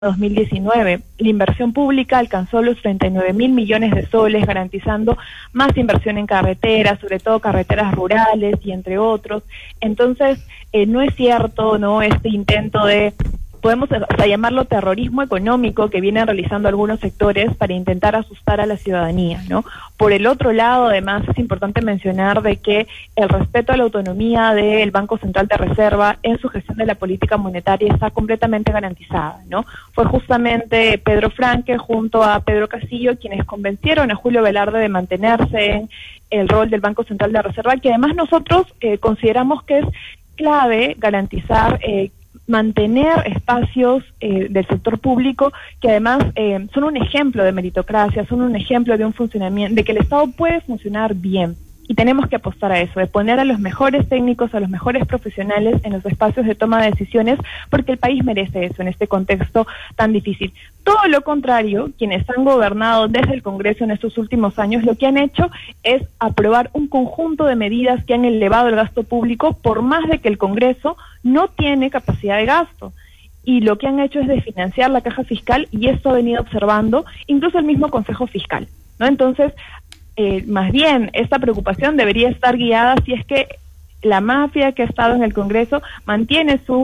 2019. La inversión pública alcanzó los 39.000 millones de soles, garantizando más inversión en carreteras, sobre todo carreteras rurales y entre otros. Entonces, no es cierto, ¿no?, este intento de, podemos hasta llamarlo terrorismo económico que vienen realizando algunos sectores para intentar asustar a la ciudadanía, ¿no? Por el otro lado, además, es importante mencionar de que el respeto a la autonomía del Banco Central de Reserva en su gestión de la política monetaria está completamente garantizada, ¿no? Fue justamente Pedro Franque junto a Pedro Castillo quienes convencieron a Julio Velarde de mantenerse en el rol del Banco Central de Reserva, que además nosotros consideramos que es clave garantizar mantener espacios del sector público que además son un ejemplo de meritocracia, son un ejemplo de un funcionamiento, de que el Estado puede funcionar bien. Y tenemos que apostar a eso, de poner a los mejores técnicos, a los mejores profesionales en los espacios de toma de decisiones, porque el país merece eso en este contexto tan difícil. Todo lo contrario, quienes han gobernado desde el Congreso en estos últimos años, lo que han hecho es aprobar un conjunto de medidas que han elevado el gasto público, por más de que el Congreso no tiene capacidad de gasto. Y lo que han hecho es desfinanciar la caja fiscal, y esto ha venido observando incluso el mismo Consejo Fiscal, ¿no? Entonces, más bien, esta preocupación debería estar guiada si es que la mafia que ha estado en el Congreso mantiene su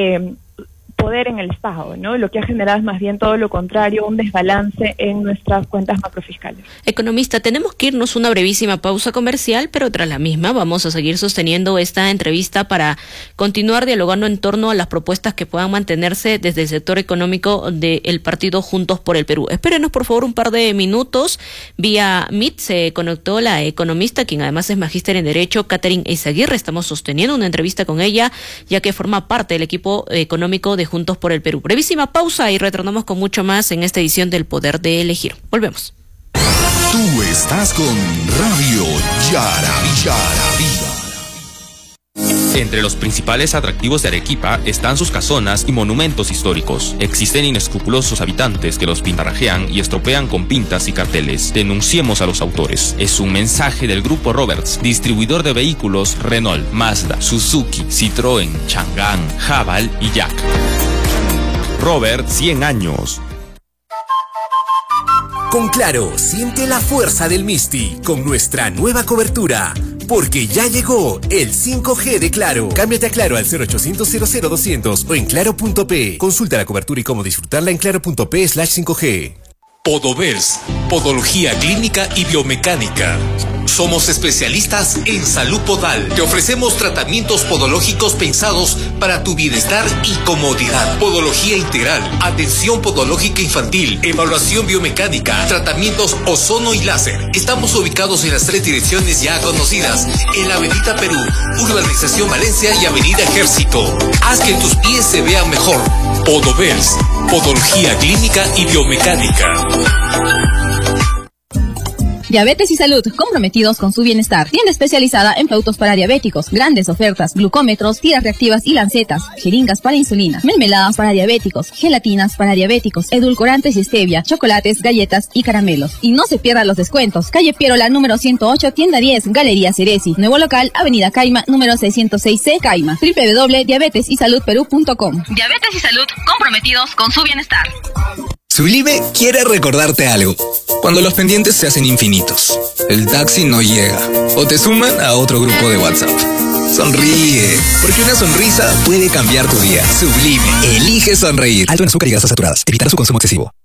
poder en el Estado, ¿no? Lo que ha generado es más bien todo lo contrario, un desbalance en nuestras cuentas macrofiscales. Economista, tenemos que irnos una brevísima pausa comercial, pero tras la misma vamos a seguir sosteniendo esta entrevista para continuar dialogando en torno a las propuestas que puedan mantenerse desde el sector económico del partido Juntos por el Perú. Espérenos por favor un par de minutos. Vía Meet se conectó la economista, quien además es magíster en Derecho, Catherine Eizaguirre. Estamos sosteniendo una entrevista con ella, ya que forma parte del equipo económico de Juntos por el Perú. Brevísima pausa y retornamos con mucho más en esta edición del Poder de Elegir. Volvemos. Tú estás con Radio Yaravilla. Entre los principales atractivos de Arequipa están sus casonas y monumentos históricos. Existen inescrupulosos habitantes que los pintarrajean y estropean con pintas y carteles. Denunciemos a los autores. Es un mensaje del Grupo Roberts, distribuidor de vehículos Renault, Mazda, Suzuki, Citroën, Chang'an, Haval y Jack. Robert, 100 años. Con Claro, siente la fuerza del Misti con nuestra nueva cobertura. Porque ya llegó el 5G de Claro. Cámbiate a Claro al 0800 00200 o en claro.p. Consulta la cobertura y cómo disfrutarla en claro.p/5G. Podovers, Podología Clínica y Biomecánica. Somos especialistas en salud podal. Te ofrecemos tratamientos podológicos pensados para tu bienestar y comodidad. Podología integral, atención podológica infantil, evaluación biomecánica, tratamientos ozono y láser. Estamos ubicados en las 3 direcciones ya conocidas, en la Avenida Perú, Urbanización Valencia y Avenida Ejército. Haz que tus pies se vean mejor. Podovers, Podología Clínica y Biomecánica. Diabetes y Salud, comprometidos con su bienestar. Tienda especializada en productos para diabéticos, grandes ofertas, glucómetros, tiras reactivas y lancetas, jeringas para insulina, mermeladas para diabéticos, gelatinas para diabéticos, edulcorantes y stevia, chocolates, galletas y caramelos. Y no se pierdan los descuentos. Calle Pierola, número 108, tienda 10, Galería Ceresi. Nuevo local, Avenida Caima, número 606C, Caima. www.diabetesysalud.com. Diabetes y Salud, comprometidos con su bienestar. Sublime quiere recordarte algo. Cuando los pendientes se hacen infinitos, el taxi no llega o te suman a otro grupo de WhatsApp. Sonríe, porque una sonrisa puede cambiar tu día. Sublime, elige sonreír. Alto en azúcar y grasas saturadas. Evitar su consumo excesivo.